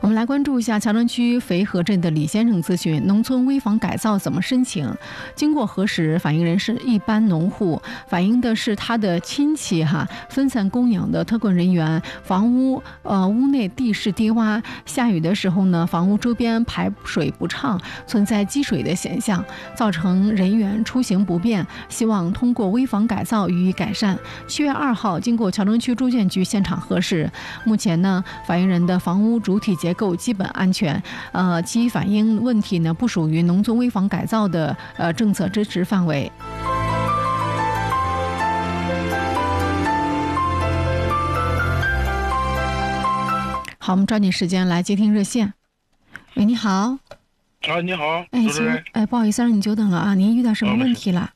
我们来关注一下桥城区肥河镇的李先生咨询：农村危房改造怎么申请？经过核实，反映人是一般农户，反映的是他的亲戚分散供养的特困人员，房屋屋内地势低洼，下雨的时候呢，房屋周边排水不畅，存在积水的现象，造成人员出行不便，希望通过危房改造予以改善。7月2号，经过桥城区住建局现场核实，目前呢，反映人的房屋主体结构基本安全，其反映问题呢不属于农村危房改造的政策支持范围。好，我们抓紧时间来接听热线。喂，你好。 你好， 主持人。不好意思让你久等了啊，您遇到什么问题了？